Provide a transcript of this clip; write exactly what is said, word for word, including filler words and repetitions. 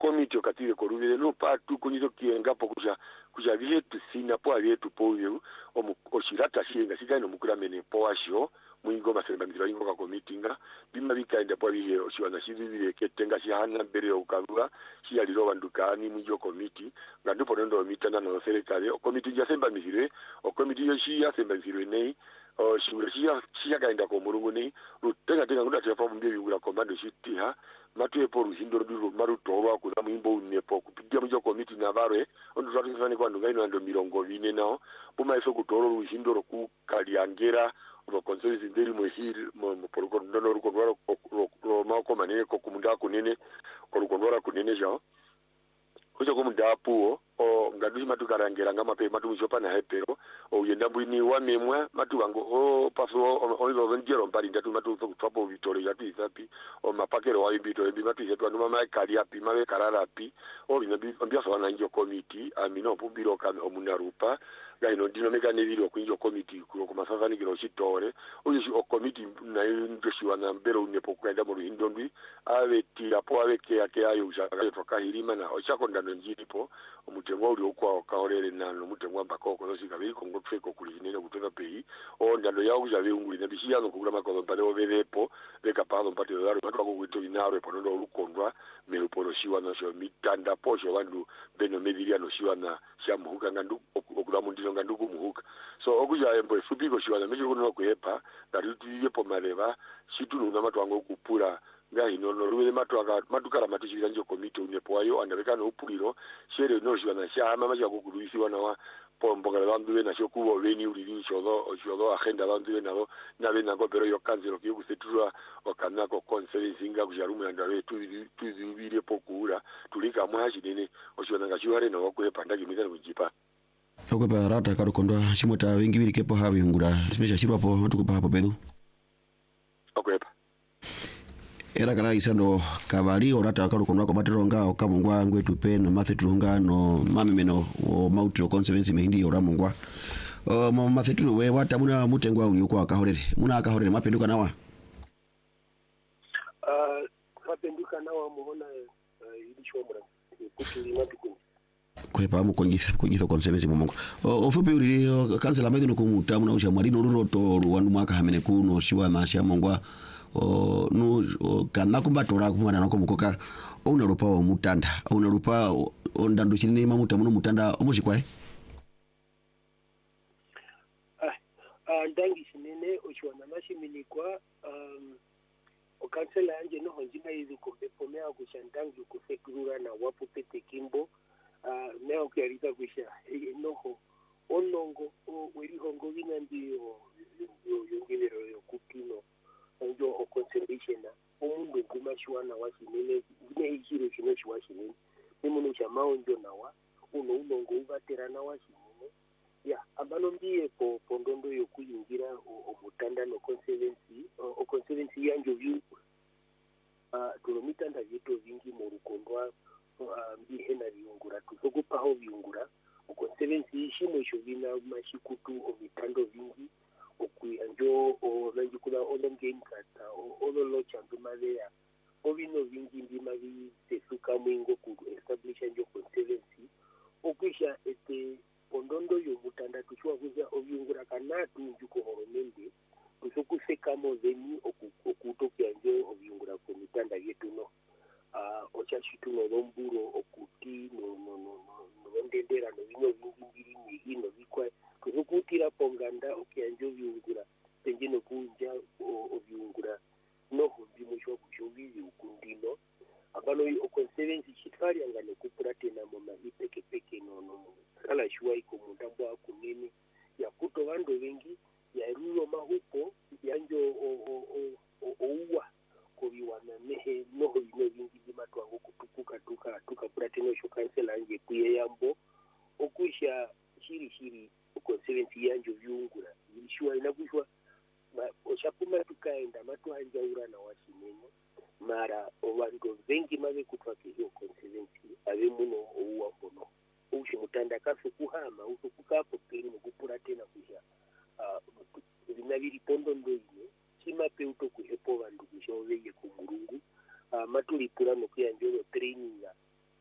komiti okatire korubire no patu kunyizo kiengapo kuja kuja vyetu sina po vyetu po vyetu oshirata shinga sigano mukuramene po asho mwingo masemba mitiro ingo ka komiti nga bima bikaenda po bihe oshiwana shibibire ketenga shihana mbere okabwa shiyaliro bandukani mwijo komiti ngandupo ndo mitana no serikali komiti ya semba mizire o komiti yo shiya semba mizire nei o shingura shiya shiya kaenda ko mulungu nei rutenga tenga nguda tefa mbye bingura komando shitiha matu epo ruhindo ruduru maru towa kuza mwimbo unepo kupigia mwijo komiti navarwe ondo zatu sani kwa ndungaino ando mirongo vine nao puma eso kutoro ruhindo roku kaliangera ro konsolisi nderi mwehiri mporoko ndono rukonwara ro mako manene ko kumunda kunene ko rukonwara kunene jao kuja kumunda puo o ngadushi matu karangera ngama pe matu mjopa na hepero o yenda mbwini wa memwa matu wango o paso o izo venjero mpari ndatu matu twapo vitore yatu isapi o mapakero wa ibito ebi matu yetu anuma mai kali api mawe karara api o binabi ambia sawana njo komiti amino pubiro kame omunarupa gaino dino meka neviro kunjo komiti kulo kumasasa ni kilo shitore oyo shi o komiti na njoshi wana mbero unepo kwenda mu hindondwi ave tira po ave ke ake ayo ushaka toka hirima na oshako ndano njiripo omutengo uri okwa okaorere nano mutengo ambako no sikabiri kongo pfeko kulinene kutoka pei o ndano yawo jave unguli na bishiyano kugura makono pale overepo beka palo mpati daro matwa kuito inaro epono lukondwa meloporo shiwa na sho mitanda posho wandu beno mediria no shiwa na shamuhuka ngandu okula mundino nganduku muhuka so okuja embo efubiko shiwa na mejo kuno kuyepa daruti yepo mareva shitulu na matwango kupura ngai no no ruwe matwaka matukara matishira njo komite unepo ayo andabekana upuliro shere no shiwa na shama maja kukuruisi wana wa pombo ngala bandu na shokubo beni uri shodo shodo agenda bandu na na bena go pero yo kanzero ki kusetura okana ko conference inga kujarumu andare tu tu bire pokura tulika mwaji nene oshona ngashware na wakwe pandagi mitana kujipa okwe barata karukondwa shimota wengi biri kepo habi ngura simesha shirwa po tukupa hapo bedu okwe era kana isando kabali orata karukondwa ko materonga okamungwa ngwetu pena mathetunga no mamemeno o mauti conference mehindi oramungwa o mathetu we watamuna mutengwa uli kwa kahorere muna akahorere mapenduka nawa ah mapenduka nawa muona ilishomra kutuli mapiko kwepa mukongisa kongisa conservancy mumongo ofupi uri kansela medino kumuta muna usha marino ruroto ruwandu mwaka hamene kuno shiwa na sha mongwa o no kana kumbatora kumwana nako mukoka ona rupa wa mutanda ona rupa ondando chine mamuta muno mutanda omushikwae ah ah ndangi sinene oshwana mashiminikwa um okansela anje no honjina izi kompepomea kushandangi kusekurura na wapo pete kimbo ah neo kiariza kusha noho onongo o weri hongo vina ndio yongevero yokupino ndio o conservation omundu kumashwana wasinene ne hijiro kino shiwashine nimuno chamao ndio nawa uno unongo uvaterana wasinene ya abano ndiye po pondondo yokuyingira omutanda no conservancy o conservancy yanjo vyu ah tulomitanda vyeto vingi mu rukondwa mbihe na viungura tusokupaho viungura o conservancy ishimo shovina mashikutu omitando vingi okuyanjo o nanjikula olongame kata ololo chambe malea obino vingi ndima vi tesuka mwingo ku establish njo conservancy okwisha ete pondondo yo mutanda tuchwa kuza oviungura kanatu njuko horomende tusokusekamo zeni okutokya njo oviungura ku mitanda yetu no ah ocha shitu no lomburo okuti no no no no ndendera no vino vingi mbiri ni ino vikwa kuzukutira ponganda okyanjo viungura pengine kunja oviungura no hundi mushwa kushovizi ukundino abano o conservancy chitfari angane kupura tena mama ipeke peke no no kala shwa iko mundambo akunene ya kuto vando vengi ya rulo mahupo yanjo o o o ouwa koviwana mehe no ino vingi bimatwa kutukuka tuka tuka pura tena sho kansela anje kuye yambo okusha shiri shiri conservancy yanjo viungura ilishwa inakushwa oshapuma tukaenda matwanja urana washinene mara ovandu vengi mave kutwake hiyo conservancy ave muno ouwa mbono ushi mutanda kafu kuhama usukukapo peri mukupura tena kusha vinaviri pondo ndoine chimapeuto kuhepo vandu kusha oveye kumurungu matulipura nokuyanjoro training